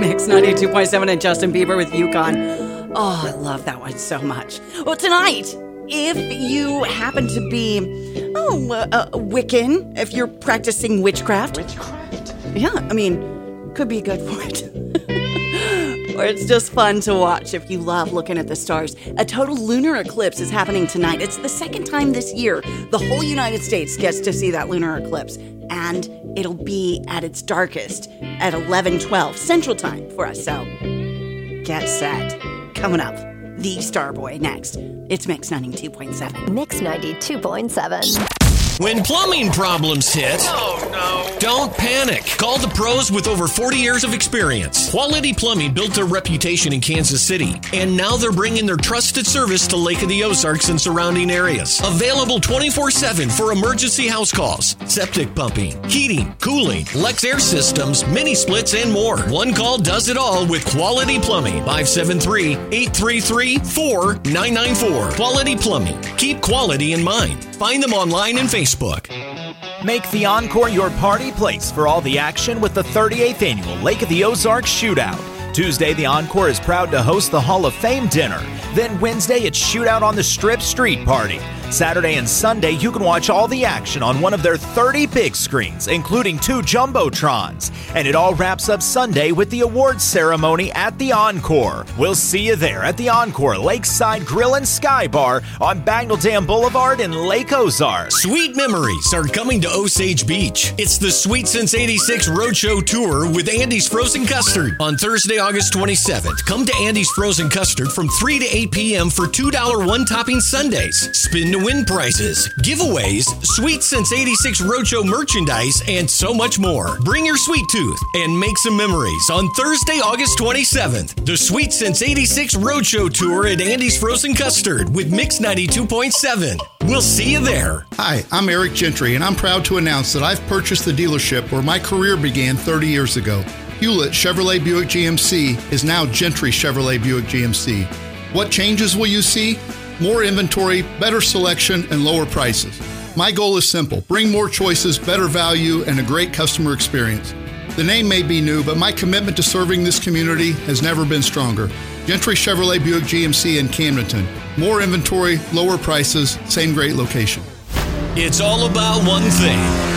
Mix 92.7 and Justin Bieber with Yukon. Oh, I love that one so much. Well, tonight, if you happen to be, Wiccan, if you're practicing witchcraft. Yeah, I mean, could be good for it. Or it's just fun to watch if you love looking at the stars. A total lunar eclipse is happening tonight. It's the second time this year the whole United States gets to see that lunar eclipse. And it'll be at its darkest at 11:12 Central Time for us. So get set. Coming up, the Starboy next. It's Mix 92.7. Mix 92.7. When plumbing problems hit, don't panic. Call the pros with over 40 years of experience. Quality Plumbing built their reputation in Kansas City, and now they're bringing their trusted service to Lake of the Ozarks and surrounding areas. Available 24/7 for emergency house calls, septic pumping, heating, cooling, Lex Air systems, mini splits, and more. One call does it all with Quality Plumbing. 573-833-4994. Quality Plumbing. Keep quality in mind. Find them online and Facebook. Make the Encore your party place for all the action with the 38th Annual Lake of the Ozarks Shootout. Tuesday, the Encore is proud to host the Hall of Fame dinner. Then Wednesday, it's Shootout on the Strip Street Party. Saturday and Sunday, you can watch all the action on one of their 30 big screens, including 2 Jumbotrons. And it all wraps up Sunday with the awards ceremony at the Encore. We'll see you there at the Encore Lakeside Grill and Sky Bar on Bagnell Dam Boulevard in Lake Ozark. Sweet memories are coming to Osage Beach. It's the Sweet Since 86 Roadshow Tour with Andy's Frozen Custard on Thursday, August 27th. Come to Andy's Frozen Custard from 3 to 8 p.m. for $2 one-topping sundaes. Spin to win prizes, giveaways, Sweet Since 86 Roadshow merchandise, and so much more. Bring your sweet tooth and make some memories on Thursday, August 27th. The Sweet Since 86 Roadshow Tour at Andy's Frozen Custard with Mix 92.7. We'll see you there. Hi, I'm Eric Gentry, and I'm proud to announce that I've purchased the dealership where my career began 30 years ago. Hewlett Chevrolet Buick GMC is now Gentry Chevrolet Buick GMC. What changes will you see? More inventory, better selection, and lower prices. My goal is simple: bring more choices, better value, and a great customer experience. The name may be new, but my commitment to serving this community has never been stronger. Gentry Chevrolet Buick GMC in Camdenton. More inventory, lower prices, same great location. It's all about one thing.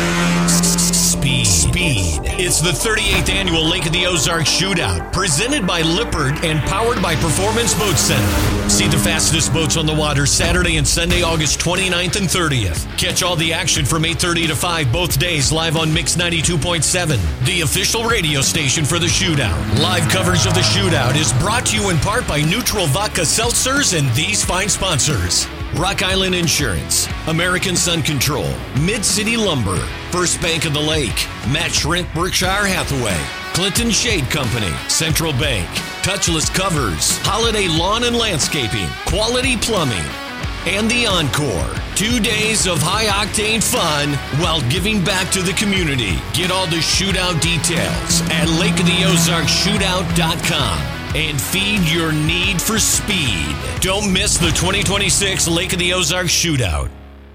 Speed. It's the 38th Annual Lake of the Ozarks Shootout, presented by Lippert and powered by Performance Boat Center. See the fastest boats on the water Saturday and Sunday, August 29th and 30th. Catch all the action from 8:30 to 5 both days live on Mix 92.7, the official radio station for the Shootout. Live coverage of the Shootout is brought to you in part by Neutral Vodka Seltzers and these fine sponsors: Rock Island Insurance, American Sun Control, Mid-City Lumber, First Bank of the Lake, Matt Shrint Berkshire Hathaway, Clinton Shade Company, Central Bank, Touchless Covers, Holiday Lawn and Landscaping, Quality Plumbing, and the Encore. 2 days of high-octane fun while giving back to the community. Get all the Shootout details at LakeOfTheOzarksShootout.com. And feed your need for speed. Don't miss the 2026 Lake of the Ozarks Shootout.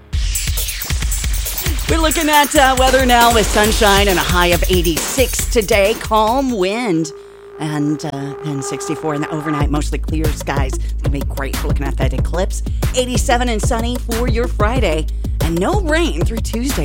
We're looking at weather now with sunshine and a high of 86 today. Calm wind. And then 64 in the overnight, mostly clear skies. It's going to be great for looking at that eclipse. 87 and sunny for your Friday. And no rain through Tuesday.